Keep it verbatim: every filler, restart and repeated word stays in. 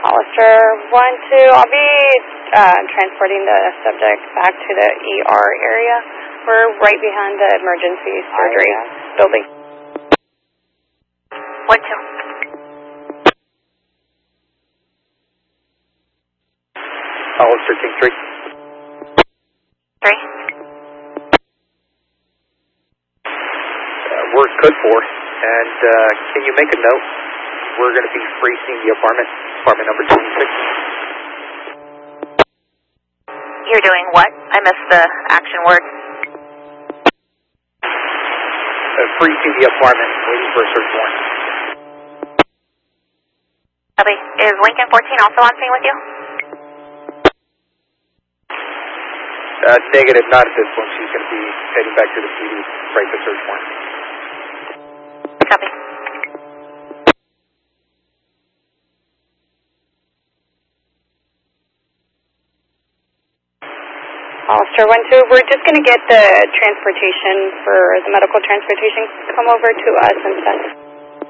Hollister one two, I'll be uh, transporting the subject back to the E R area. We're right behind the emergency surgery building. one two. Hollister, King three. three. Uh, we're code four, and uh, can you make a note? We're going to be freezing the apartment, apartment number twenty-six. You're doing what? I missed the action word. Uh, freezing the apartment, waiting for a search warrant. Copy. Is Lincoln fourteen also on scene with you? Uh, negative, not at this point. She's going to be heading back to the P D to break the search warrant. Copy. Hollister one two, we're just going to get the transportation for the medical transportation to come over to us instead.